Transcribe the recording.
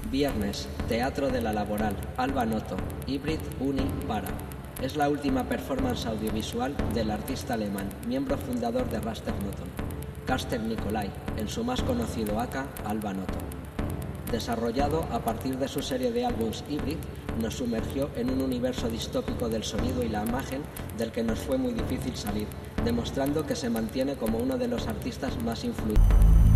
Viernes, Teatro de la Laboral, Alba Noto, Hybrid Uni Para. Es la última performance audiovisual del artista alemán, miembro fundador de Raster Noton, Carsten Nicolai, en su más conocido aka, Alba Noto. Desarrollado a partir de su serie de álbumes Hybrid, nos sumergió en un universo distópico del sonido y la imagen del que nos fue muy difícil salir, demostrando que se mantiene como uno de los artistas más influyentes.